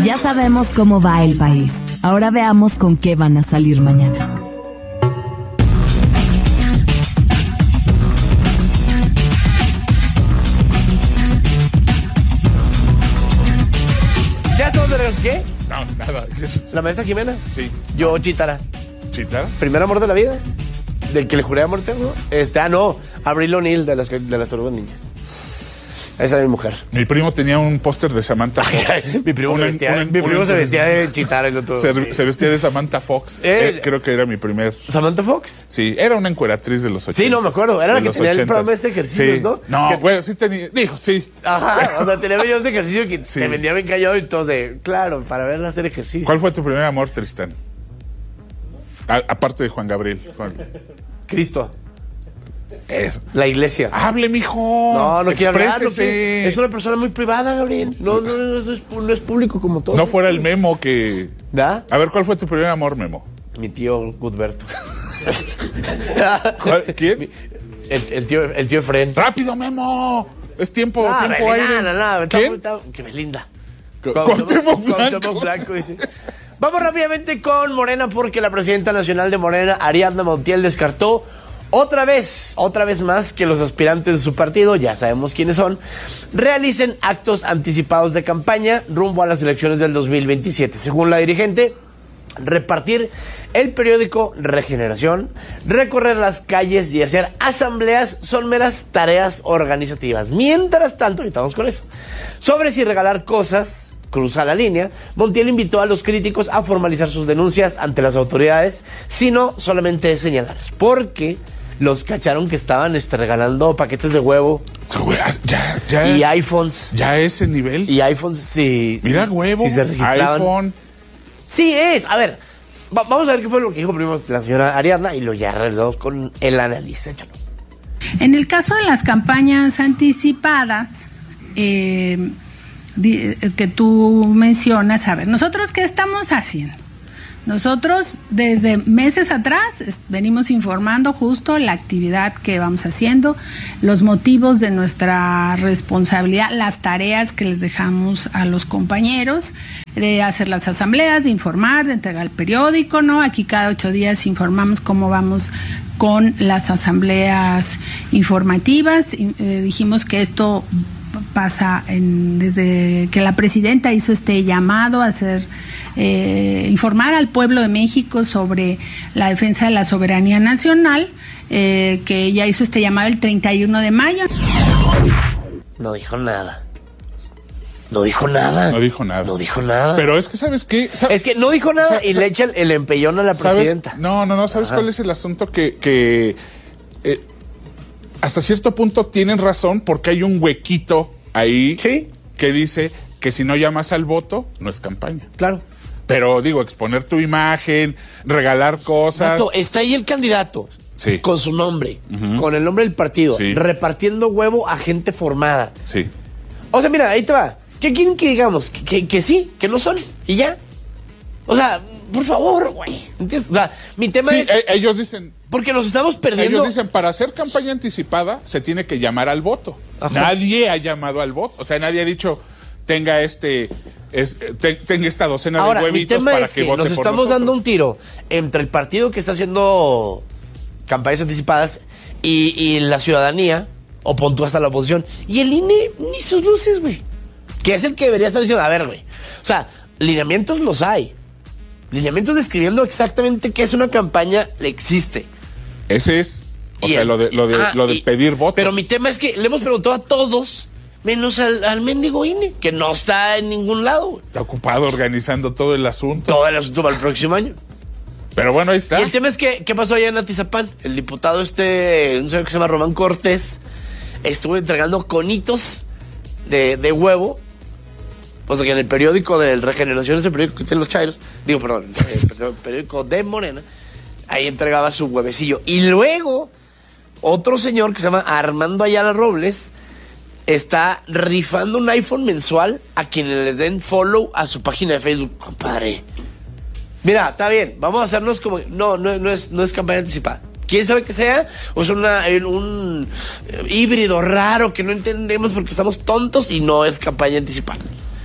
Ya sabemos cómo va el país. Ahora veamos con qué van a salir mañana. ¿Ya estamos de regreso? ¿Qué? No, nada. ¿La maestra Jimena? Sí. Yo, Chitara. ¿Chitara? ¿Primer amor de la vida? ¿Del que le juré amor eterno? No. Abril O'Neil de las Tortugas Ninja. Esa es mi mujer. Mi primo tenía un póster de Samantha Fox. Mi primo se vestía de Chitara el otro. Se vestía de Samantha Fox. Creo que era mi primer. ¿Samantha Fox? Sí, era una encueratriz de los 80. Sí, no, me acuerdo. Era la que tenía el programa de ejercicios, sí. ¿no? No, güey, sí tenía. Dijo, sí. Ajá, o sea, tenía videos de ejercicio que Sí. se vendía bien callado y todos de. Claro, para verla hacer ejercicio. ¿Cuál fue tu primer amor, Tristán? Aparte de Juan Gabriel. Cristo. Eso. La iglesia. Hable, mijo. No quiero hablar. Exprésese. Es una persona muy privada, Gabriel. No es público como todos. No fuera el Memo que. ¿Da? A ver, ¿cuál fue tu primer amor, Memo? Mi tío Gudberto. ¿Quién? El tío Efren. ¡Rápido, Memo! Es tiempo aire. ¿Quién? Que Belinda. Cuauhtémoc Blanco, dice. Vamos rápidamente con Morena, porque la presidenta nacional de Morena, Ariadna Montiel, descartó otra vez más que los aspirantes de su partido, ya sabemos quiénes son, realicen actos anticipados de campaña rumbo a las elecciones del 2027. Según la dirigente, repartir el periódico Regeneración, recorrer las calles y hacer asambleas son meras tareas organizativas. Mientras tanto, ahorita vamos con eso, sobre si regalar cosas cruza la línea, Montiel invitó a los críticos a formalizar sus denuncias ante las autoridades, sino solamente señalar, porque los cacharon que estaban regalando paquetes de huevo Ya, y iPhones. ¿Ya a ese nivel? Y iPhones, sí. Mira, huevo, sí se registraban. iPhone. Sí es. A ver, vamos a ver qué fue lo que dijo primero la señora Ariadna y lo ya regresamos con el análisis. Échalo. En el caso de las campañas anticipadas, que tú mencionas, a ver, ¿nosotros qué estamos haciendo? Nosotros desde meses atrás venimos informando justo la actividad que vamos haciendo, los motivos de nuestra responsabilidad, las tareas que les dejamos a los compañeros, de hacer las asambleas, de informar, de entregar el periódico, ¿no? Aquí cada 8 días informamos cómo vamos con las asambleas informativas. Dijimos que esto pasa desde que la presidenta hizo este llamado a hacer informar al pueblo de México sobre la defensa de la soberanía nacional, que ella hizo este llamado el 31 de mayo. No dijo nada. Pero es que, ¿sabes qué? Es que no dijo nada y le echa el empellón a la presidenta. No, ¿sabes cuál es el asunto? Que hasta cierto punto tienen razón, porque hay un huequito ahí que dice que si no llamas al voto, no es campaña. Claro. Pero digo, exponer tu imagen, regalar cosas. Nato, está ahí el candidato. Sí. Con su nombre, con el nombre del partido, repartiendo huevo a gente formada. Sí. O sea, mira, ahí te va. ¿Qué quieren que digamos? Que sí, que no son, y ya. O sea, por favor, güey. ¿Entiendes? O sea, mi tema es... ellos dicen... Porque nos estamos perdiendo... Ellos dicen, para hacer campaña anticipada, se tiene que llamar al voto. Ajá. Nadie ha llamado al voto. O sea, nadie ha dicho, tenga esta docena de huevitos para que vote por nosotros. Ahora, nos estamos dando un tiro entre el partido que está haciendo campañas anticipadas y la ciudadanía, o pon tú hasta la oposición, y el INE ni sus luces, güey. Que es el que debería estar diciendo, a ver, güey. O sea, lineamientos los hay. Lineamientos describiendo exactamente qué es una campaña existe. Ese es, lo de pedir votos. Pero mi tema es que le hemos preguntado a todos, menos al mendigo INE, que no está en ningún lado, güey. Está ocupado organizando todo el asunto. Todo el asunto para el próximo año. Pero bueno, ahí está. Y el tema es que, ¿qué pasó allá en Atizapán? El diputado un señor que se llama Román Cortés, estuvo entregando conitos de huevo. O sea, que en el periódico de Regeneración, ese periódico que tienen los chairos, el periódico de Morena, ahí entregaba su huevecillo. Y luego, otro señor que se llama Armando Ayala Robles está rifando un iPhone mensual a quienes les den follow a su página de Facebook. Compadre, mira, está bien, vamos a hacernos como... No es campaña anticipada. ¿Quién sabe qué sea? O es un híbrido raro que no entendemos porque estamos tontos y no es campaña anticipada.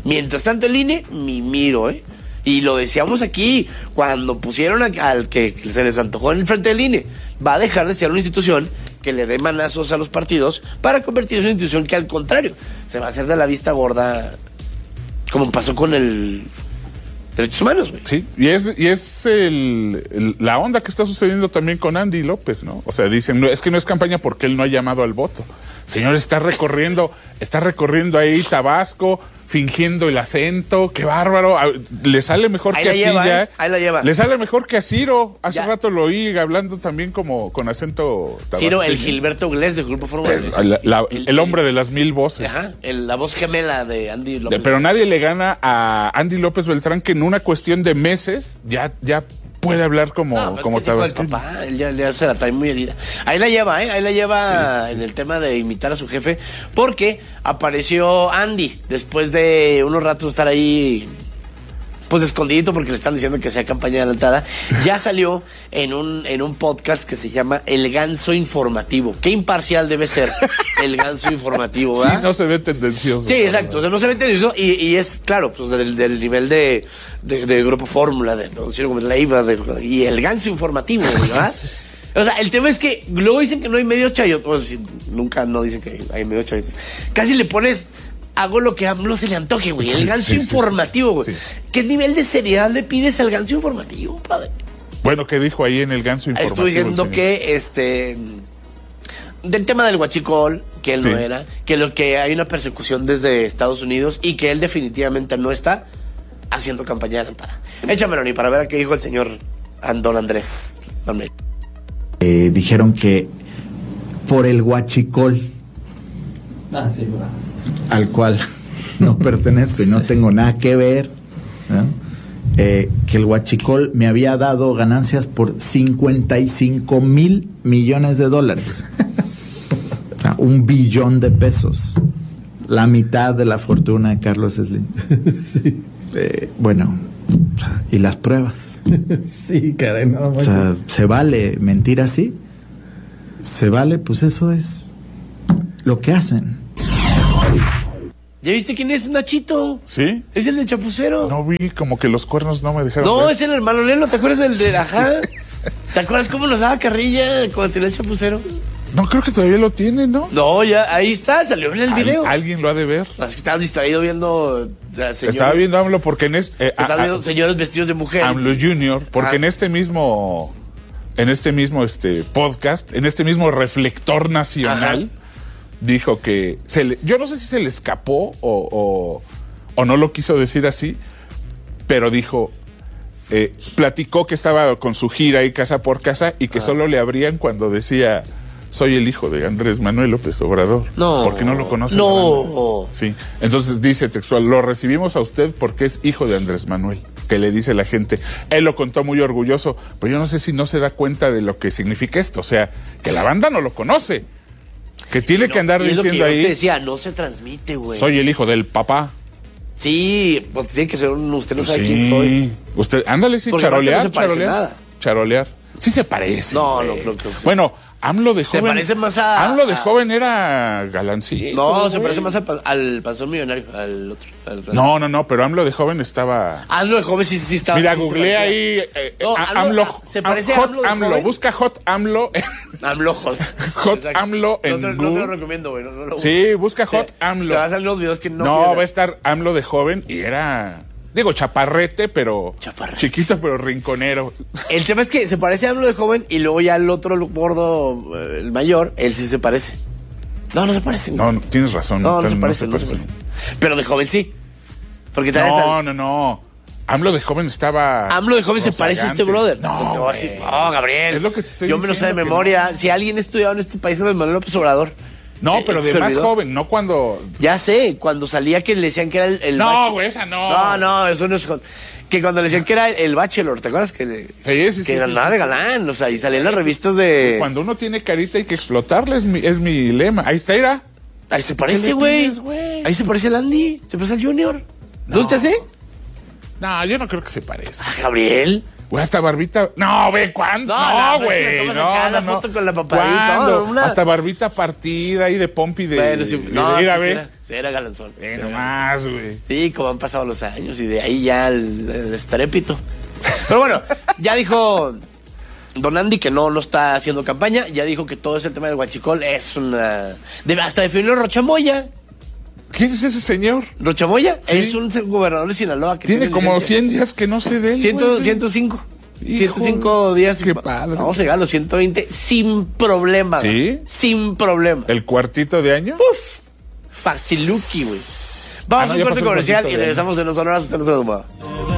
Mientras tanto el INE, miro, Y lo decíamos aquí, cuando pusieron al que se les antojó en el frente del INE, va a dejar de ser una institución que le dé manazos a los partidos para convertirse en una institución que al contrario, se va a hacer de la vista gorda, como pasó con el Derechos Humanos, güey. Sí, y es la onda que está sucediendo también con Andy López, ¿no? O sea, dicen, es que no es campaña porque él no ha llamado al voto. Señor, está recorriendo ahí Tabasco, fingiendo el acento, qué bárbaro. Le sale mejor ahí que a Pilla. ti, Ahí la lleva. Le sale mejor que a Ciro. Hace Ya. rato lo oí hablando también como con acento tabasqueño. Ciro, el Gilberto Glés de Grupo Fórmula. El hombre de las 1000 voces. Ajá, la voz gemela de Andy López. Pero nadie le gana a Andy López Beltrán, que en una cuestión de meses ya puede hablar como tabasqueño. Papá, él ya se la trae muy herida. Ahí la lleva, Ahí la lleva en el tema de imitar a su jefe, porque apareció Andy después de unos ratos estar ahí, pues escondidito, porque le están diciendo que sea campaña adelantada. Ya salió en un podcast que se llama El Ganso Informativo. Qué imparcial debe ser El Ganso Informativo, ¿verdad? Sí, no se ve tendencioso. Sí, exacto, o sea, no se ve tendencioso y es, claro, pues del nivel de Grupo Fórmula, de producción como la IVA, y El Ganso Informativo, ¿verdad? O sea, el tema es que luego dicen que no hay medios chayotes, o sea, nunca no dicen que hay medios chayotes. Casi le pones, hago lo que a AMLO se le antoje, güey, El Ganso Informativo, güey. Sí. ¿Qué nivel de seriedad le pides al Ganso Informativo, padre? Bueno, ¿qué dijo ahí en El Ganso Informativo? Estoy diciendo que, del tema del huachicol, que él no era, que hay una persecución desde Estados Unidos y que él definitivamente no está haciendo campaña adelantada. Échamelo, ni para ver a qué dijo el señor Don Andrés. Dijeron que por el huachicol, al cual no pertenezco y no tengo nada que ver, ¿no? Que el huachicol me había dado ganancias por 55,000 millones de dólares. O sea, 1 billón de pesos. La mitad de la fortuna de Carlos Slim. Sí. Bueno, ¿y las pruebas? Sí, caray, no. O sea, ¿se vale mentir así? ¿Se vale? Pues eso es lo que hacen. ¿Ya viste quién es Nachito? ¿Sí? Es el de Chapucero. No vi, como que los cuernos no me dejaron No, ver. es el hermano Lelo, ¿te acuerdas del de Ajá? ¿Te acuerdas cómo nos daba carrilla cuando tenía el Chapucero? No, creo que todavía lo tiene, ¿no? No, ya, ahí está, salió en el video. Alguien lo ha de ver. Es que estabas distraído viendo señores. Estaba viendo AMLO porque Estabas viendo señores vestidos de mujer. AMLO Junior, porque en este mismo podcast, en este mismo reflector nacional, dijo que yo no sé si se le escapó o no lo quiso decir así, pero dijo, platicó que estaba con su gira ahí casa por casa y que solo le abrían cuando decía: soy el hijo de Andrés Manuel López Obrador. No. Porque no lo conoce. No. Sí. Entonces dice textual: lo recibimos a usted porque es hijo de Andrés Manuel. Que le dice la gente. Él lo contó muy orgulloso, pero yo no sé si no se da cuenta de lo que significa esto. O sea, que la banda no lo conoce. Que tiene que andar diciendo es lo que ahí. Yo te decía, no se transmite, güey. Soy el hijo del papá. Sí, pues tiene que ser usted no sabe quién soy. Usted, ándale, sí, porque charolear, no se parece nada. Charolear. Sí se parece. No, güey. no creo que sí. Bueno, AMLO de joven. Se parece más a. AMLO de joven era galancito. No, güey. se parece más al panzón millonario, al otro. No, pero AMLO de joven estaba. AMLO de joven sí estaba. Mira, sí googleé ahí. No, AMLO. Se parece Hot a AMLO. De AMLO. joven. Busca Hot AMLO. AMLO Hot. Hot Exacto. AMLO en No te Google. lo recomiendo, güey. No, Sí, busca Hot AMLO. Te vas a salir los videos que no. No, va a estar AMLO de joven y era. Digo, chaparrete, pero. Chaparrete. Chiquito, pero rinconero. El tema es que se parece a AMLO de joven y luego ya el otro el gordo, el mayor, él sí se parece. No se parece. No, tienes razón. No se parece. Pero de joven sí. Porque No. AMLO de joven estaba. AMLO de joven se parece a este brother. No, Gabriel. Es lo que te estoy yo me lo sé de memoria. No. Si alguien ha estudiado en este país es Manuel López Obrador. No, pero de más joven, no cuando. Ya sé, cuando salía que le decían que era el No, güey, esa no. No, eso no es. Que cuando le decían que era el Bachelor, ¿te acuerdas? Que era nada de galán, o sea, y salía en las revistas de. Cuando uno tiene carita hay que explotarle, es mi lema. Ahí está, mira. Ahí se parece, güey. Ahí se parece el Andy, se parece al Junior. ¿No te hace? No, yo no creo que se parezca. Gabriel. Güey, hasta barbita. No, ve, ¿cuándo? No, güey. La foto con la papadita. ¿Cuándo? Hasta barbita partida y de pompi de. Bueno, sí, no, de ir a sí, ver. era galanzón. Nomás, güey. Sí, como han pasado los años y de ahí ya el estrépito. Pero bueno, ya dijo Don Andy que no está haciendo campaña. Ya dijo que todo ese tema del huachicol es una. Hasta definió Rochamoya. ¿Quién es ese señor? ¿Rochamoya? Sí. Es un gobernador de Sinaloa que tiene como licencia. 100 días que no sé de él. 105. Hijo, 105 días. qué padre. Vamos a llegar a los 120 sin problema. ¿Sí? Güey. Sin problema. ¿El cuartito de año? Uf. Faciluki, güey. Vamos a un ya corte pasó el comercial cuartito y de año. regresamos en los honorados. Usted no se durma.